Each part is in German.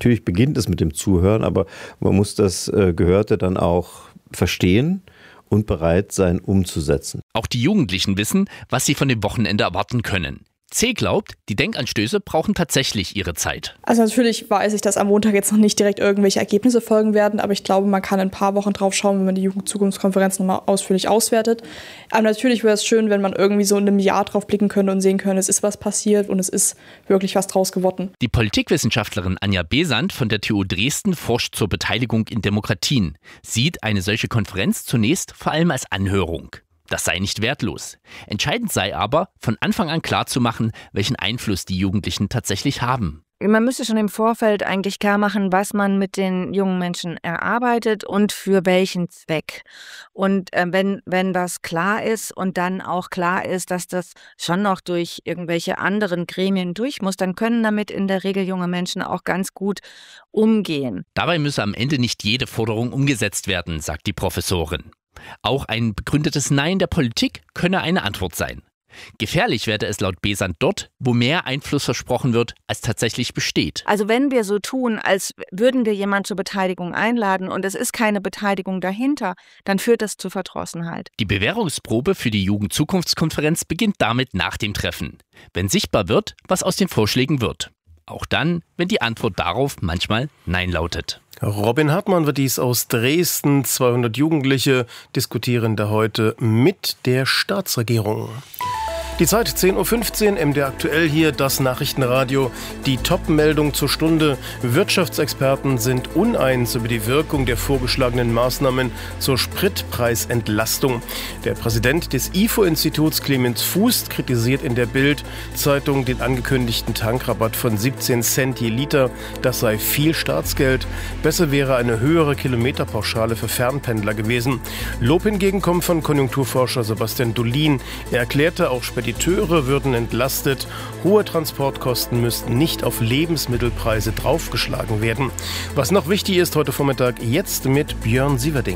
Natürlich beginnt es mit dem Zuhören, aber man muss das Gehörte dann auch verstehen und bereit sein, umzusetzen. Auch die Jugendlichen wissen, was sie von dem Wochenende erwarten können. C. glaubt, die Denkanstöße brauchen tatsächlich ihre Zeit. Also natürlich weiß ich, dass am Montag jetzt noch nicht direkt irgendwelche Ergebnisse folgen werden, aber ich glaube, man kann in ein paar Wochen drauf schauen, wenn man die Jugendzukunftskonferenz nochmal ausführlich auswertet. Aber natürlich wäre es schön, wenn man irgendwie so in einem Jahr drauf blicken könnte und sehen könnte, es ist was passiert und es ist wirklich was draus geworden. Die Politikwissenschaftlerin Anja Besant von der TU Dresden forscht zur Beteiligung in Demokratien, sieht eine solche Konferenz zunächst vor allem als Anhörung. Das sei nicht wertlos. Entscheidend sei aber, von Anfang an klarzumachen, welchen Einfluss die Jugendlichen tatsächlich haben. Man müsste schon im Vorfeld eigentlich klar machen, was man mit den jungen Menschen erarbeitet und für welchen Zweck. Und wenn das klar ist und dann auch klar ist, dass das schon noch durch irgendwelche anderen Gremien durch muss, dann können damit in der Regel junge Menschen auch ganz gut umgehen. Dabei müsse am Ende nicht jede Forderung umgesetzt werden, sagt die Professorin. Auch ein begründetes Nein der Politik könne eine Antwort sein. Gefährlich werde es laut Besant dort, wo mehr Einfluss versprochen wird, als tatsächlich besteht. Also wenn wir so tun, als würden wir jemanden zur Beteiligung einladen und es ist keine Beteiligung dahinter, dann führt das zu Verdrossenheit. Die Bewährungsprobe für die Jugendzukunftskonferenz beginnt damit nach dem Treffen, wenn sichtbar wird, was aus den Vorschlägen wird. Auch dann, wenn die Antwort darauf manchmal Nein lautet. Robin Hartmann wird dies aus Dresden. 200 Jugendliche diskutieren da heute mit der Staatsregierung. Die Zeit 10.15 Uhr, MDR aktuell hier, das Nachrichtenradio. Die Top-Meldung zur Stunde. Wirtschaftsexperten sind uneins über die Wirkung der vorgeschlagenen Maßnahmen zur Spritpreisentlastung. Der Präsident des IFO-Instituts, Clemens Fuß, kritisiert in der Bild-Zeitung den angekündigten Tankrabatt von 17 Cent je Liter. Das sei viel Staatsgeld. Besser wäre eine höhere Kilometerpauschale für Fernpendler gewesen. Lob hingegen kommt von Konjunkturforscher Sebastian Dolin. Er erklärte, auch Spediteure würden entlastet. Hohe Transportkosten müssten nicht auf Lebensmittelpreise draufgeschlagen werden. Was noch wichtig ist heute Vormittag, jetzt mit Björn Sieverding.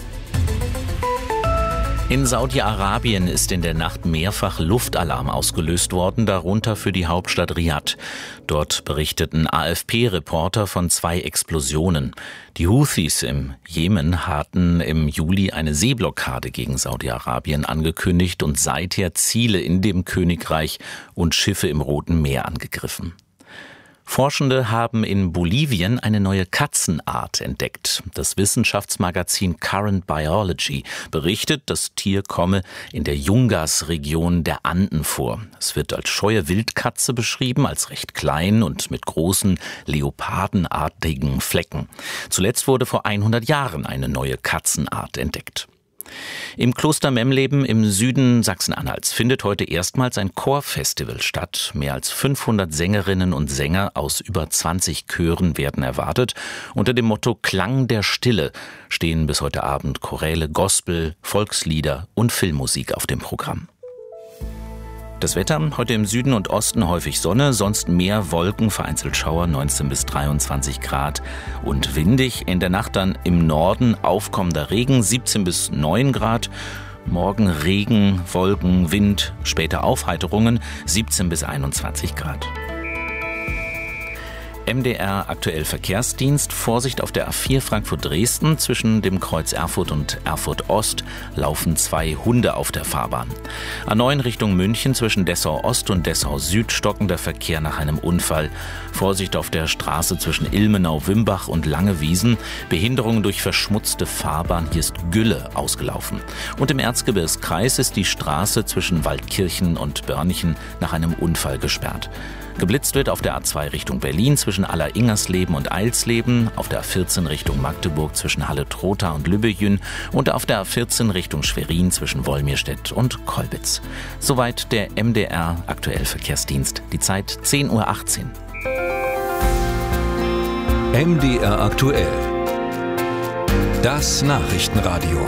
In Saudi-Arabien ist in der Nacht mehrfach Luftalarm ausgelöst worden, darunter für die Hauptstadt Riad. Dort berichteten AFP-Reporter von 2 Explosionen. Die Houthis im Jemen hatten im Juli eine Seeblockade gegen Saudi-Arabien angekündigt und seither Ziele in dem Königreich und Schiffe im Roten Meer angegriffen. Forschende haben in Bolivien eine neue Katzenart entdeckt. Das Wissenschaftsmagazin Current Biology berichtet, das Tier komme in der Yungas-Region der Anden vor. Es wird als scheue Wildkatze beschrieben, als recht klein und mit großen leopardenartigen Flecken. Zuletzt wurde vor 100 Jahren eine neue Katzenart entdeckt. Im Kloster Memleben im Süden Sachsen-Anhalts findet heute erstmals ein Chorfestival statt. Mehr als 500 Sängerinnen und Sänger aus über 20 Chören werden erwartet. Unter dem Motto Klang der Stille stehen bis heute Abend Choräle, Gospel, Volkslieder und Filmmusik auf dem Programm. Das Wetter, heute im Süden und Osten häufig Sonne, sonst mehr Wolken, vereinzelt Schauer, 19 bis 23 Grad und windig. In der Nacht dann im Norden aufkommender Regen, 17 bis 9 Grad. Morgen Regen, Wolken, Wind, später Aufheiterungen, 17 bis 21 Grad. MDR aktuell Verkehrsdienst. Vorsicht auf der A4 Frankfurt-Dresden. Zwischen dem Kreuz Erfurt und Erfurt-Ost laufen 2 Hunde auf der Fahrbahn. A9 Richtung München zwischen Dessau-Ost und Dessau-Süd stockender Verkehr nach einem Unfall. Vorsicht auf der Straße zwischen Ilmenau-Wimbach und Langewiesen. Behinderungen durch verschmutzte Fahrbahn. Hier ist Gülle ausgelaufen. Und im Erzgebirgskreis ist die Straße zwischen Waldkirchen und Börnichen nach einem Unfall gesperrt. Geblitzt wird auf der A2 Richtung Berlin zwischen Aller-Ingersleben und Eilsleben, auf der A14 Richtung Magdeburg zwischen Halle-Trotha und Lübbejün und auf der A14 Richtung Schwerin zwischen Wolmirstedt und Kolbitz. Soweit der MDR aktuell Verkehrsdienst. Die Zeit 10.18 Uhr. MDR aktuell. Das Nachrichtenradio.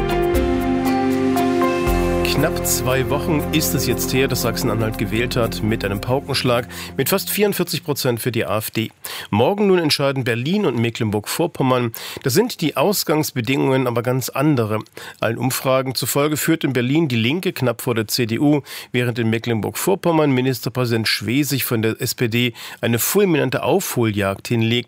Knapp 2 Wochen ist es jetzt her, dass Sachsen-Anhalt gewählt hat mit einem Paukenschlag mit fast 44% für die AfD. Morgen nun entscheiden Berlin und Mecklenburg-Vorpommern. Das sind die Ausgangsbedingungen aber ganz andere. Allen Umfragen zufolge führt in Berlin die Linke knapp vor der CDU, während in Mecklenburg-Vorpommern Ministerpräsident Schwesig von der SPD eine fulminante Aufholjagd hinlegt.